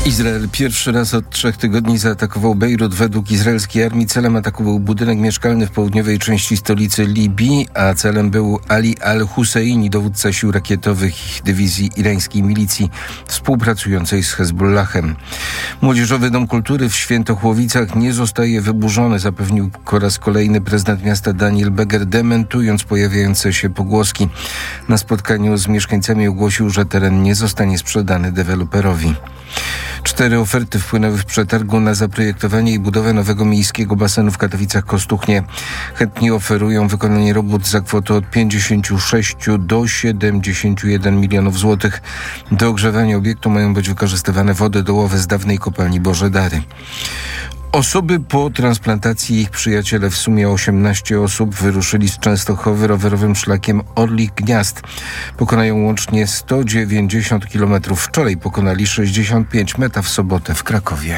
Izrael pierwszy raz od 3 tygodni zaatakował Bejrut. Według izraelskiej armii celem ataku był budynek mieszkalny w południowej części stolicy Libii, a celem był Ali al-Husseini, dowódca sił rakietowych dywizji irańskiej milicji współpracującej z Hezbollahem. Młodzieżowy Dom Kultury w Świętochłowicach nie zostaje wyburzony, zapewnił po raz kolejny prezydent miasta Daniel Beger, dementując pojawiające się pogłoski. Na spotkaniu z mieszkańcami ogłosił, że teren nie zostanie sprzedany deweloperowi. 4 oferty wpłynęły w przetargu na zaprojektowanie i budowę nowego miejskiego basenu w Katowicach-Kostuchnie. Chętni oferują wykonanie robót za kwotę od 56 do 71 milionów złotych. Do ogrzewania obiektu mają być wykorzystywane wody dołowe z dawnej kopalni Bożedary. Osoby po transplantacji, ich przyjaciele, w sumie 18 osób, wyruszyli z Częstochowy rowerowym szlakiem Orlich Gniazd. Pokonają łącznie 190 km. Wczoraj pokonali 65, meta w sobotę w Krakowie.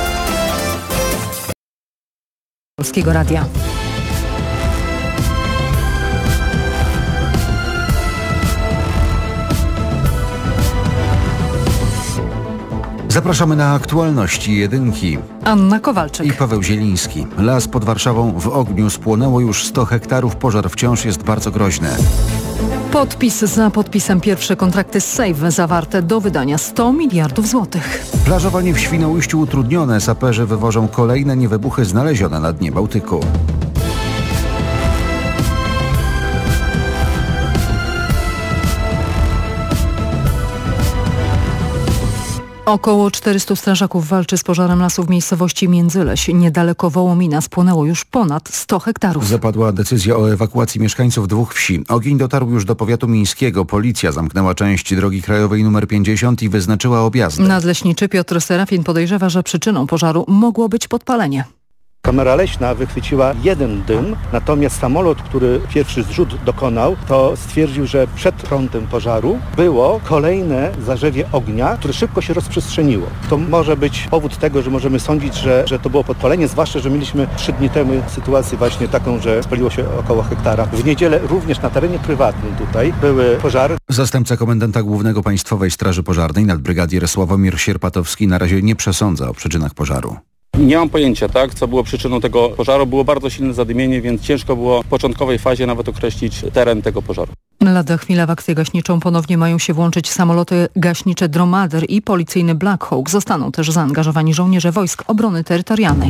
Polskiego Radia. Zapraszamy na aktualności jedynki. Anna Kowalczyk i Paweł Zieliński. Las pod Warszawą w ogniu, spłonęło już 100 hektarów. Pożar wciąż jest bardzo groźny. Podpis za podpisem, pierwsze kontrakty z Save zawarte do wydania 100 miliardów złotych. Plażowanie w Świnoujściu utrudnione. Saperzy wywożą kolejne niewybuchy znalezione na dnie Bałtyku. Około 400 strażaków walczy z pożarem lasu w miejscowości Międzyleś. Niedaleko Wołomina spłonęło już ponad 100 hektarów. Zapadła decyzja o ewakuacji mieszkańców 2 wsi. Ogień dotarł już do powiatu mińskiego. Policja zamknęła część drogi krajowej nr 50 i wyznaczyła objazdy. Nadleśniczy Piotr Serafin podejrzewa, że przyczyną pożaru mogło być podpalenie. Kamera leśna wychwyciła jeden dym, natomiast samolot, który pierwszy zrzut dokonał, to stwierdził, że przed prądem pożaru było kolejne zarzewie ognia, które szybko się rozprzestrzeniło. To może być powód tego, że możemy sądzić, że to było podpalenie, zwłaszcza, że mieliśmy 3 dni temu sytuację właśnie taką, że spaliło się około hektara. W niedzielę również na terenie prywatnym tutaj były pożary. Zastępca komendanta głównego Państwowej Straży Pożarnej, nadbrygadier Sławomir Sierpatowski, na razie nie przesądza o przyczynach pożaru. Nie mam pojęcia, co było przyczyną tego pożaru. Było bardzo silne zadymienie, więc ciężko było w początkowej fazie nawet określić teren tego pożaru. Lada chwila w akcję gaśniczą ponownie mają się włączyć samoloty gaśnicze Dromader i policyjny Black Hawk. Zostaną też zaangażowani żołnierze Wojsk Obrony Terytorialnej.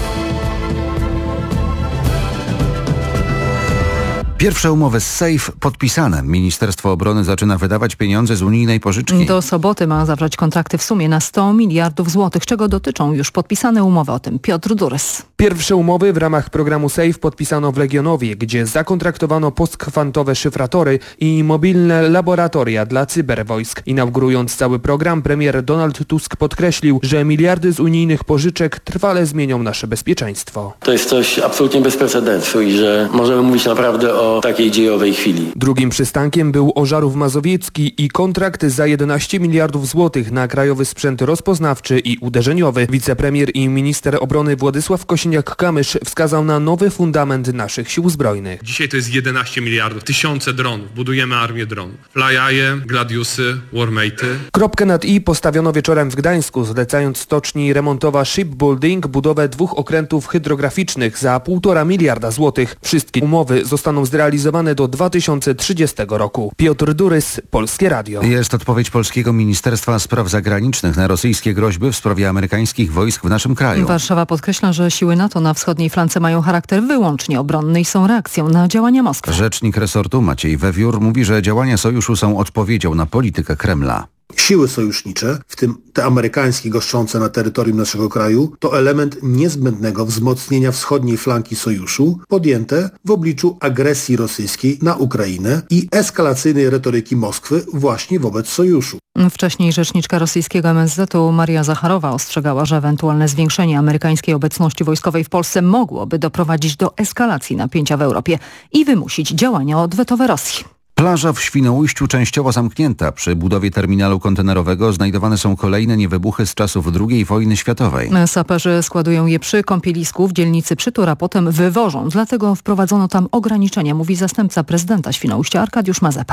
Pierwsze umowy z Save podpisane. Ministerstwo Obrony zaczyna wydawać pieniądze z unijnej pożyczki. Do soboty ma zawrzeć kontrakty w sumie na 100 miliardów złotych, czego dotyczą już podpisane umowy. O tym Piotr Durys. Pierwsze umowy w ramach programu Save podpisano w Legionowie, gdzie zakontraktowano postkwantowe szyfratory i mobilne laboratoria dla cyberwojsk. Inaugurując cały program, premier Donald Tusk podkreślił, że miliardy z unijnych pożyczek trwale zmienią nasze bezpieczeństwo. To jest coś absolutnie bez precedensu i że możemy mówić naprawdę o takiej dziejowej chwili. Drugim przystankiem był Ożarów Mazowiecki i kontrakt za 11 miliardów złotych na krajowy sprzęt rozpoznawczy i uderzeniowy. Wicepremier i minister obrony Władysław Kosiniak-Kamysz wskazał na nowy fundament naszych sił zbrojnych. Dzisiaj to jest 11 miliardów, tysiące dronów. Budujemy armię dronów. Fly-Eye'e, Gladiusy, Warmate'y. Kropkę nad i postawiono wieczorem w Gdańsku, zlecając stoczni remontowa Shipbuilding budowę 2 okrętów hydrograficznych za 1,5 miliarda złotych. Wszystkie umowy zostaną zrealizowane do 2030 roku. Piotr Durys, Polskie Radio. Jest odpowiedź polskiego Ministerstwa Spraw Zagranicznych na rosyjskie groźby w sprawie amerykańskich wojsk w naszym kraju. Warszawa podkreśla, że siły NATO na wschodniej flance mają charakter wyłącznie obronny i są reakcją na działania Moskwy. Rzecznik resortu Maciej Wewiór mówi, że działania sojuszu są odpowiedzią na politykę Kremla. Siły sojusznicze, w tym te amerykańskie goszczące na terytorium naszego kraju, to element niezbędnego wzmocnienia wschodniej flanki sojuszu podjęte w obliczu agresji rosyjskiej na Ukrainę i eskalacyjnej retoryki Moskwy właśnie wobec sojuszu. Wcześniej rzeczniczka rosyjskiego MSZ-u Maria Zacharowa ostrzegała, że ewentualne zwiększenie amerykańskiej obecności wojskowej w Polsce mogłoby doprowadzić do eskalacji napięcia w Europie i wymusić działania odwetowe Rosji. Plaża w Świnoujściu częściowo zamknięta. Przy budowie terminalu kontenerowego znajdowane są kolejne niewybuchy z czasów II wojny światowej. Saperzy składują je przy kąpielisku w dzielnicy Przytur, a potem wywożą. Dlatego wprowadzono tam ograniczenia, mówi zastępca prezydenta Świnoujścia Arkadiusz Mazepa.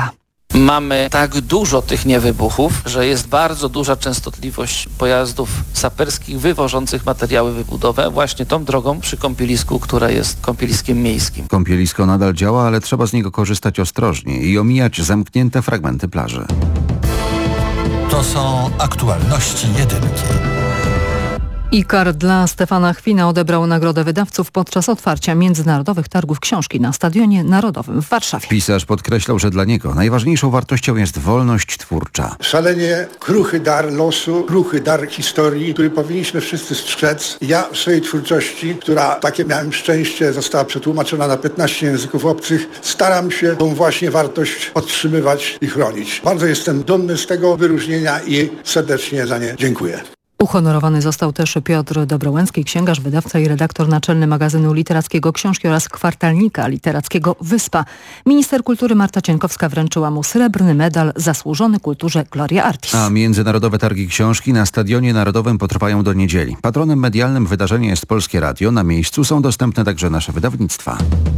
Mamy tak dużo tych niewybuchów, że jest bardzo duża częstotliwość pojazdów saperskich wywożących materiały wybudowe właśnie tą drogą przy kąpielisku, która jest kąpieliskiem miejskim. Kąpielisko nadal działa, ale trzeba z niego korzystać ostrożnie i omijać zamknięte fragmenty plaży. To są aktualności jedynki. IKAR dla Stefana Chwina odebrał nagrodę wydawców podczas otwarcia Międzynarodowych Targów Książki na Stadionie Narodowym w Warszawie. Pisarz podkreślał, że dla niego najważniejszą wartością jest wolność twórcza. Szalenie kruchy dar losu, kruchy dar historii, który powinniśmy wszyscy strzec. Ja w swojej twórczości, która, takie miałem szczęście, została przetłumaczona na 15 języków obcych, staram się tą właśnie wartość podtrzymywać i chronić. Bardzo jestem dumny z tego wyróżnienia i serdecznie za nie dziękuję. Uhonorowany został też Piotr Dobrołęcki, księgarz, wydawca i redaktor naczelny magazynu literackiego Książki oraz kwartalnika literackiego Wyspa. Minister kultury Marta Cienkowska wręczyła mu srebrny medal zasłużony kulturze Gloria Artis. A Międzynarodowe Targi Książki na Stadionie Narodowym potrwają do niedzieli. Patronem medialnym wydarzenia jest Polskie Radio. Na miejscu są dostępne także nasze wydawnictwa.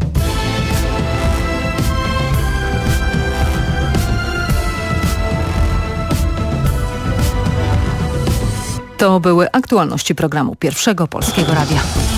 To były aktualności programu Pierwszego Polskiego Radia.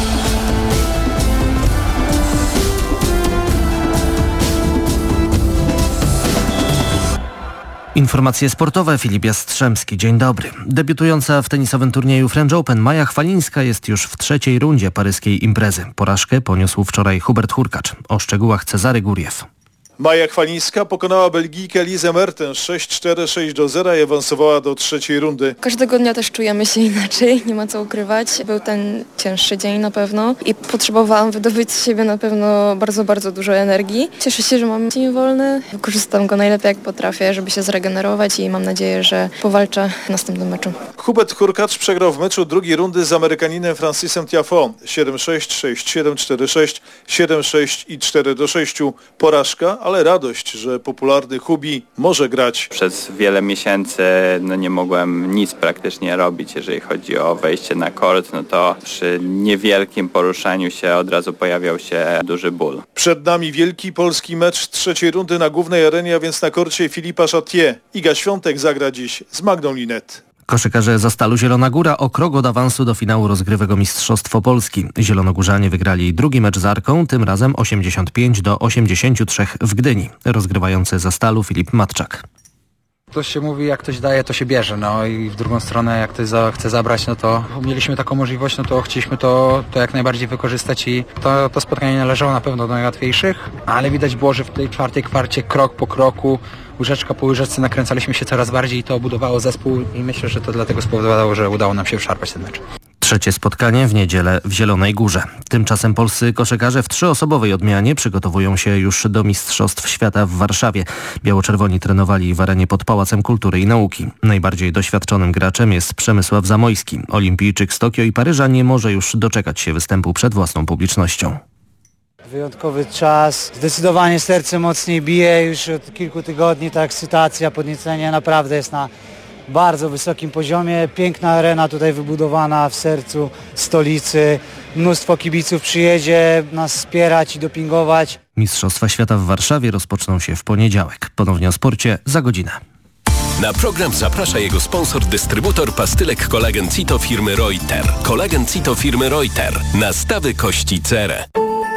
Informacje sportowe. Filip Jastrzębski. Dzień dobry. Debiutująca w tenisowym turnieju French Open Maja Chwalińska jest już w trzeciej rundzie paryskiej imprezy. Porażkę poniósł wczoraj Hubert Hurkacz. O szczegółach Cezary Góriew. Maja Chwalińska pokonała Belgijkę Lizę Mertens 6-4, 6-0 i awansowała do trzeciej rundy. Każdego dnia też czujemy się inaczej, nie ma co ukrywać. Był ten cięższy dzień na pewno i potrzebowałam wydobyć z siebie na pewno bardzo, bardzo dużo energii. Cieszę się, że mam dzień wolny. Wykorzystam go najlepiej jak potrafię, żeby się zregenerować i mam nadzieję, że powalczę w następnym meczu. Hubert Hurkacz przegrał w meczu drugiej rundy z Amerykaninem Francisem Tiafoe 7-6, 6-7, 4-6, 7-6 i 4-6. Porażka, ale radość, że popularny Hubi może grać. Przez wiele miesięcy nie mogłem nic praktycznie robić, jeżeli chodzi o wejście na kort, to przy niewielkim poruszeniu się od razu pojawiał się duży ból. Przed nami wielki polski mecz trzeciej rundy na głównej arenie, a więc na korcie Filipa Chatier. Iga Świątek zagra dziś z Magdą Linet. Koszykarze Zastalu Zielona Góra o krok od awansu do finału rozgrywek o Mistrzostwo Polski. Zielonogórzanie wygrali drugi mecz z Arką, tym razem 85-83 w Gdyni. Rozgrywający Zastalu Filip Matczak. Ktoś się mówi, jak ktoś daje, to się bierze, i w drugą stronę, jak ktoś chce zabrać, to mieliśmy taką możliwość, to chcieliśmy to jak najbardziej wykorzystać i to spotkanie należało na pewno do najłatwiejszych, ale widać było, że w tej czwartej kwarcie krok po kroku, łyżeczka po łyżeczce nakręcaliśmy się coraz bardziej i to budowało zespół i myślę, że to dlatego spowodowało, że udało nam się wyszarpać ten mecz. Trzecie spotkanie w niedzielę w Zielonej Górze. Tymczasem polscy koszykarze w trzyosobowej odmianie przygotowują się już do Mistrzostw Świata w Warszawie. Biało-czerwoni trenowali w arenie pod Pałacem Kultury i Nauki. Najbardziej doświadczonym graczem jest Przemysław Zamojski. Olimpijczyk z Tokio i Paryża nie może już doczekać się występu przed własną publicznością. Wyjątkowy czas, zdecydowanie serce mocniej bije już od kilku tygodni, ta ekscytacja, podniecenie naprawdę jest na bardzo wysokim poziomie. Piękna arena tutaj wybudowana w sercu stolicy. Mnóstwo kibiców przyjedzie nas wspierać i dopingować. Mistrzostwa Świata w Warszawie rozpoczną się w poniedziałek. Ponownie o sporcie za godzinę. Na program zaprasza jego sponsor, dystrybutor pastylek Kolagen Cito firmy Reuter. Kolagen Cito firmy Reuter. Nastawy kości cerę.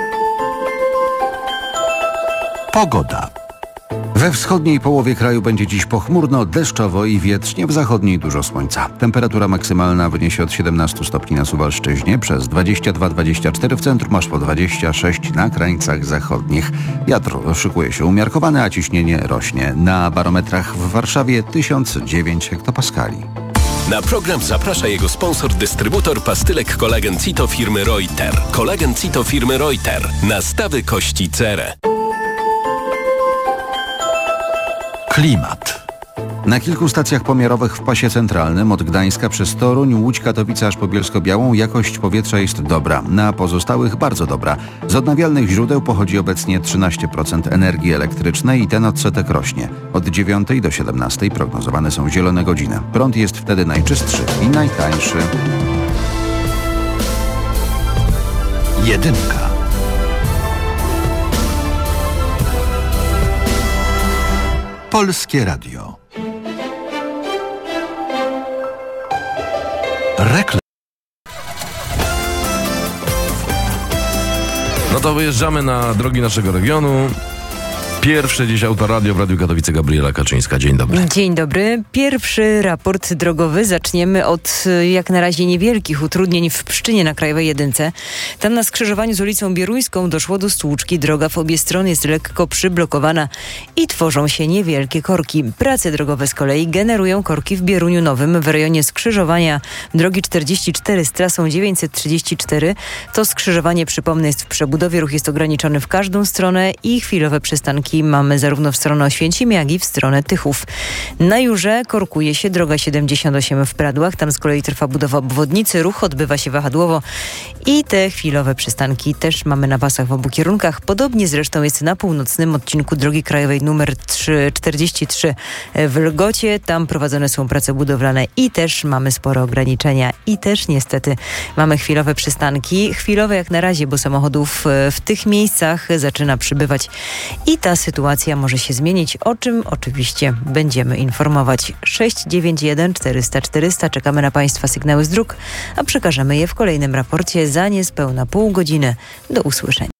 Pogoda. We wschodniej połowie kraju będzie dziś pochmurno, deszczowo i wietrznie, w zachodniej dużo słońca. Temperatura maksymalna wyniesie od 17 stopni na Suwalszczyźnie, przez 22-24 w centrum, aż po 26 na krańcach zachodnich. Wiatr szykuje się umiarkowany, a ciśnienie rośnie. Na barometrach w Warszawie 1009 hektopaskali. Na program zaprasza jego sponsor, dystrybutor pastylek Kolagen Cito firmy Reuter. Kolagen Cito firmy Reuter. Nastawy kości cerę. Klimat. Na kilku stacjach pomiarowych w pasie centralnym od Gdańska przez Toruń, Łódź, Katowice aż po Bielsko-Białą jakość powietrza jest dobra. Na pozostałych bardzo dobra. Z odnawialnych źródeł pochodzi obecnie 13% energii elektrycznej i ten odsetek rośnie. Od 9 do 17 prognozowane są zielone godziny. Prąd jest wtedy najczystszy i najtańszy. Jedynka. Polskie Radio. Reklam. No to wyjeżdżamy na drogi naszego regionu. Pierwsze dziś autoradio w Radiu Katowice, Gabriela Kaczyńska. Dzień dobry. Dzień dobry. Pierwszy raport drogowy. Zaczniemy od jak na razie niewielkich utrudnień w Pszczynie na Krajowej Jedynce. Tam na skrzyżowaniu z ulicą Bieruńską doszło do stłuczki. Droga w obie strony jest lekko przyblokowana i tworzą się niewielkie korki. Prace drogowe z kolei generują korki w Bieruniu Nowym w rejonie skrzyżowania drogi 44 z trasą 934. To skrzyżowanie, przypomnę, jest w przebudowie. Ruch jest ograniczony w każdą stronę i chwilowe przystanki mamy zarówno w stronę Oświęcim, jak i w stronę Tychów. Na Jurze korkuje się droga 78 w Pradłach. Tam z kolei trwa budowa obwodnicy. Ruch odbywa się wahadłowo i te chwilowe przystanki też mamy na pasach w obu kierunkach. Podobnie zresztą jest na północnym odcinku drogi krajowej numer 43 w Lgocie. Tam prowadzone są prace budowlane i też mamy spore ograniczenia i też niestety mamy chwilowe przystanki. Chwilowe jak na razie, bo samochodów w tych miejscach zaczyna przybywać i ta sytuacja może się zmienić, o czym oczywiście będziemy informować. 691 400 400. Czekamy na Państwa sygnały z dróg, a przekażemy je w kolejnym raporcie za niespełna pół godziny. Do usłyszenia.